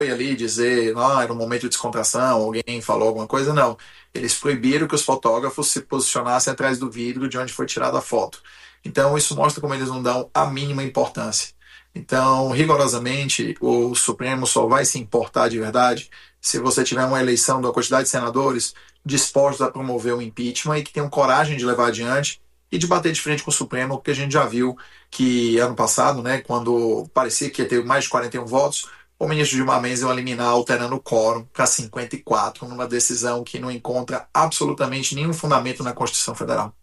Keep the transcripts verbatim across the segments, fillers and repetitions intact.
ali dizer, ah, era um momento de descontração, alguém falou alguma coisa, não. Eles proibiram que os fotógrafos se posicionassem atrás do vidro de onde foi tirada a foto. Então, isso mostra como eles não dão a mínima importância. Então, rigorosamente, o Supremo só vai se importar de verdade se você tiver uma eleição da quantidade de senadores dispostos a promover o impeachment e que tenham coragem de levar adiante e de bater de frente com o Supremo, porque a gente já viu que ano passado, né, quando parecia que ia ter mais de quarenta e um votos, o ministro Gilmar Mendes ia eliminar alterando o quórum para cinquenta e quatro, numa decisão que não encontra absolutamente nenhum fundamento na Constituição Federal.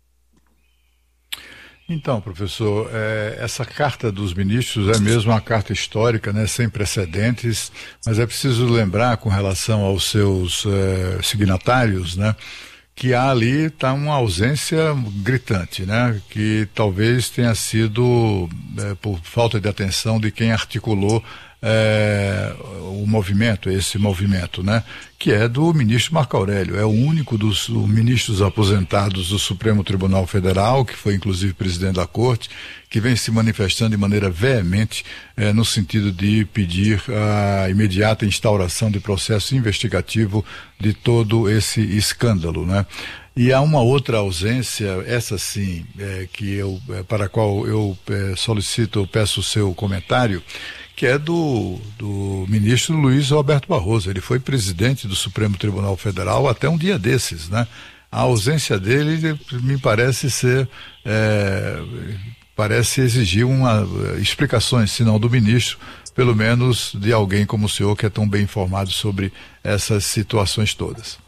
Então, professor, é, essa carta dos ministros é mesmo uma carta histórica, né, sem precedentes, mas é preciso lembrar com relação aos seus é, signatários, né, que há ali tá uma ausência gritante, né, que talvez tenha sido é, por falta de atenção de quem articulou É, o movimento, esse movimento, né? Que é do ministro Marco Aurélio, é o único dos ministros aposentados do Supremo Tribunal Federal, que foi inclusive presidente da Corte, que vem se manifestando de maneira veemente é, no sentido de pedir a imediata instauração de processo investigativo de todo esse escândalo, né? E há uma outra ausência, essa sim, é, que eu, é, para a qual eu é, solicito, eu peço o seu comentário, que é do, do ministro Luiz Roberto Barroso. Ele foi presidente do Supremo Tribunal Federal até um dia desses, né? A ausência dele me parece ser, é, parece exigir uma, explicações, se não do ministro, pelo menos de alguém como o senhor, que é tão bem informado sobre essas situações todas.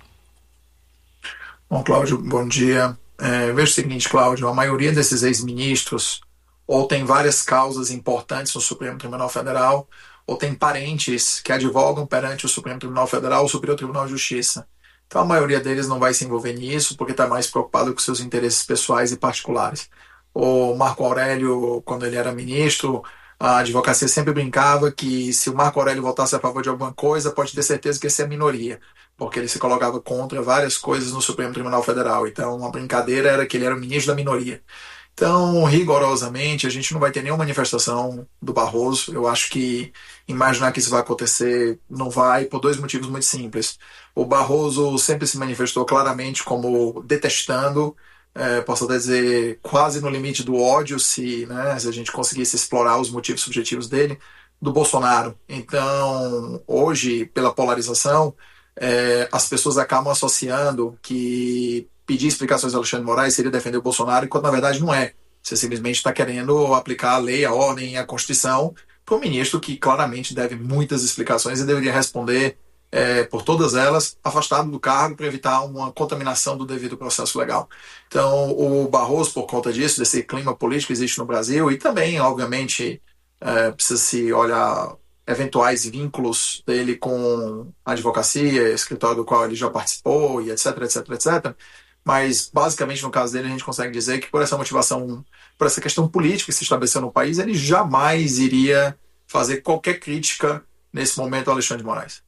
Bom, Cláudio, bom dia. É, veja o seguinte, Cláudio, a maioria desses ex-ministros ou tem várias causas importantes no Supremo Tribunal Federal, ou tem parentes que advogam perante o Supremo Tribunal Federal ou o Superior Tribunal de Justiça. Então a maioria deles não vai se envolver nisso porque está mais preocupado com seus interesses pessoais e particulares. O Marco Aurélio, quando ele era ministro, a advocacia sempre brincava que se o Marco Aurélio votasse a favor de alguma coisa, pode ter certeza que ia ser a minoria, porque ele se colocava contra várias coisas no Supremo Tribunal Federal. Então a brincadeira era que ele era o ministro da minoria. Então, rigorosamente, a gente não vai ter nenhuma manifestação do Barroso. Eu acho que imaginar que isso vai acontecer não vai, por dois motivos muito simples. O Barroso sempre se manifestou claramente como detestando, é, posso até dizer, quase no limite do ódio, se, né, se a gente conseguisse explorar os motivos subjetivos dele, do Bolsonaro. Então, hoje, pela polarização, é, as pessoas acabam associando que pedir explicações a Alexandre de Moraes seria defender o Bolsonaro, enquanto na verdade não é. Você simplesmente está querendo aplicar a lei, a ordem e a Constituição para um ministro que claramente deve muitas explicações e deveria responder é, por todas elas, afastado do cargo para evitar uma contaminação do devido processo legal. Então, o Barroso, por conta disso, desse clima político que existe no Brasil, e também, obviamente, é, precisa se olhar eventuais vínculos dele com a advocacia, escritório do qual ele já participou, e etc, etc, etcétera. Mas, basicamente, no caso dele, a gente consegue dizer que por essa motivação, por essa questão política que se estabeleceu no país, ele jamais iria fazer qualquer crítica nesse momento ao Alexandre de Moraes.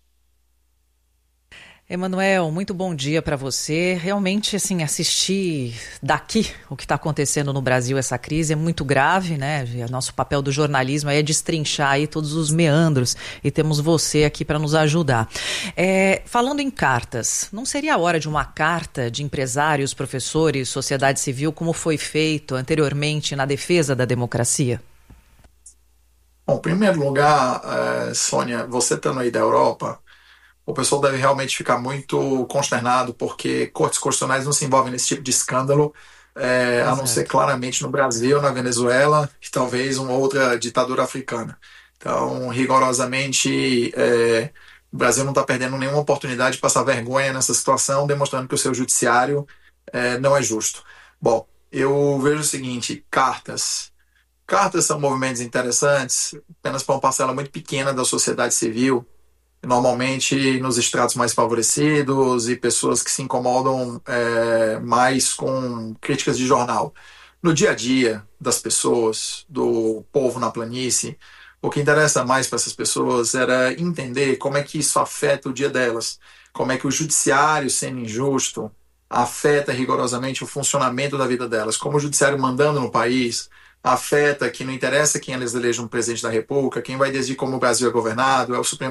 Emanuel, muito bom dia para você. Realmente, assim, assistir daqui o que está acontecendo no Brasil, essa crise é muito grave, né? O nosso papel do jornalismo aí é destrinchar aí todos os meandros e temos você aqui para nos ajudar. É, falando em cartas, não seria a hora de uma carta de empresários, professores, sociedade civil, como foi feito anteriormente na defesa da democracia? Bom, em primeiro lugar, uh, Sônia, você estando aí da Europa, o pessoal deve realmente ficar muito consternado, porque cortes constitucionais não se envolvem nesse tipo de escândalo, é, a não ser claramente no Brasil, na Venezuela e talvez uma outra ditadura africana. Então, rigorosamente, é, o Brasil não está perdendo nenhuma oportunidade de passar vergonha nessa situação, demonstrando que o seu judiciário é, não é justo. Bom, eu vejo o seguinte, cartas. Cartas são movimentos interessantes, apenas para uma parcela muito pequena da sociedade civil, normalmente nos estratos mais favorecidos e pessoas que se incomodam é, mais com críticas de jornal. No dia a dia das pessoas, do povo na planície, o que interessa mais para essas pessoas era entender como é que isso afeta o dia delas, como é que o judiciário, sendo injusto, afeta rigorosamente o funcionamento da vida delas, como o judiciário mandando no país afeta que não interessa quem eles elejam um presidente da República, quem vai decidir como o Brasil é governado é o Supremo